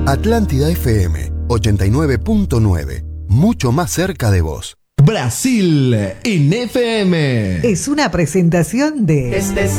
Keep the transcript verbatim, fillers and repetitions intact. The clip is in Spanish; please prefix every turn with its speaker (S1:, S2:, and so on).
S1: Atlántida F M ochenta y nueve punto nueve. Mucho más cerca de vos.
S2: Brasil en F M.
S3: Es una presentación de...
S4: Este